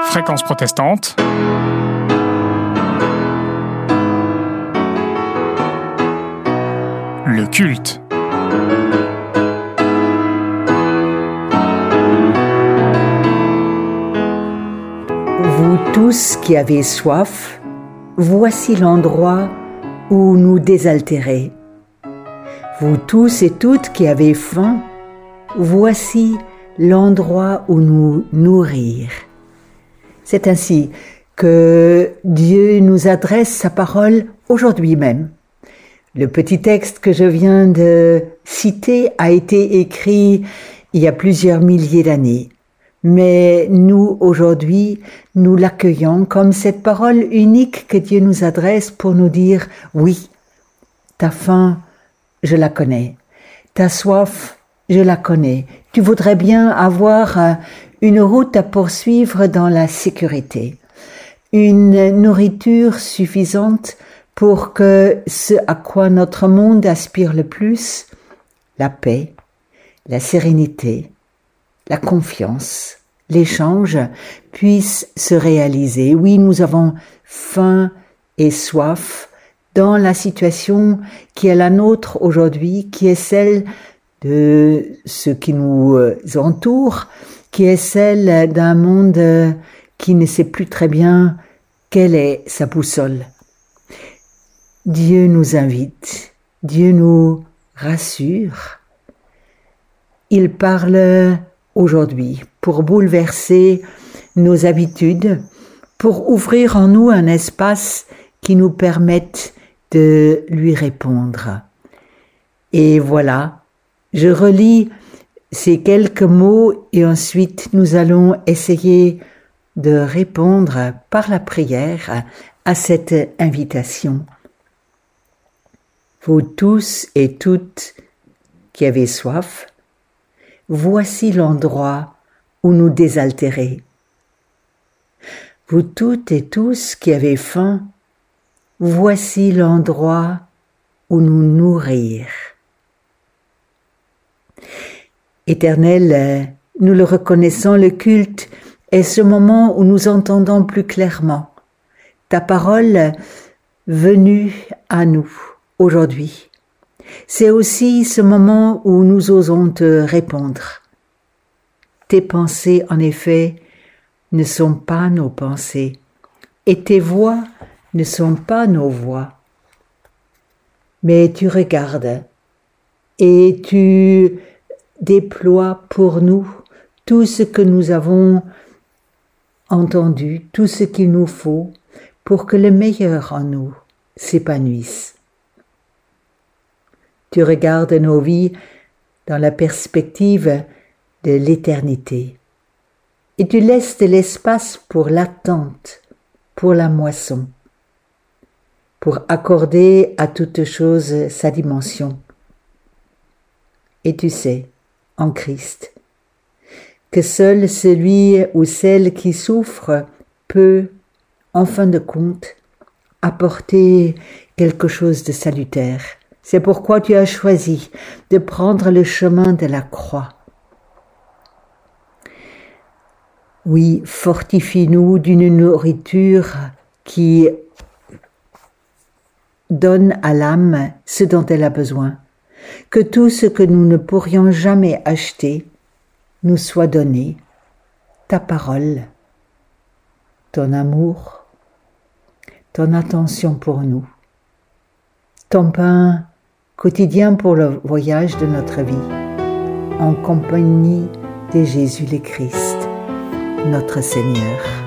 Fréquence protestante. Le culte. Vous tous qui avez soif, voici l'endroit où nous désaltérer. Vous tous et toutes qui avez faim, voici l'endroit où nous nourrir. C'est ainsi que Dieu nous adresse sa parole aujourd'hui même. Le petit texte que je viens de citer a été écrit il y a plusieurs milliers d'années. Mais nous, aujourd'hui, nous l'accueillons comme cette parole unique que Dieu nous adresse pour nous dire « Oui, ta faim, je la connais. Ta soif, je la connais. Tu voudrais bien avoir une route à poursuivre dans la sécurité. Une nourriture suffisante pour que ce à quoi notre monde aspire le plus, la paix, la sérénité, la confiance, l'échange, puisse se réaliser. Oui, nous avons faim et soif dans la situation qui est la nôtre aujourd'hui, qui est celle de ce qui nous entoure, qui est celle d'un monde qui ne sait plus très bien quelle est sa boussole. Dieu nous invite, Dieu nous rassure. Il parle aujourd'hui pour bouleverser nos habitudes, pour ouvrir en nous un espace qui nous permette de lui répondre. Et voilà, je relis ces quelques mots et ensuite nous allons essayer de répondre par la prière à cette invitation. Vous tous et toutes qui avez soif, voici l'endroit où nous désaltérer. Vous toutes et tous qui avez faim, voici l'endroit où nous nourrir. Éternel, nous le reconnaissons, le culte est ce moment où nous entendons plus clairement ta parole venue à nous aujourd'hui. C'est aussi ce moment où nous osons te répondre. Tes pensées, en effet, ne sont pas nos pensées, et tes voix ne sont pas nos voix. Mais tu regardes et tu déploies pour nous tout ce que nous avons entendu, tout ce qu'il nous faut pour que le meilleur en nous s'épanouisse. Tu regardes nos vies dans la perspective de l'éternité et tu laisses de l'espace pour l'attente, pour la moisson, pour accorder à toute chose sa dimension. Et tu sais, en Christ, que seul celui ou celle qui souffre peut, en fin de compte, apporter quelque chose de salutaire. C'est pourquoi tu as choisi de prendre le chemin de la croix. Oui, fortifie-nous d'une nourriture qui donne à l'âme ce dont elle a besoin. Que tout ce que nous ne pourrions jamais acheter nous soit donné. Ta parole, ton amour, ton attention pour nous, ton pain quotidien pour le voyage de notre vie, en compagnie de Jésus le Christ, notre Seigneur.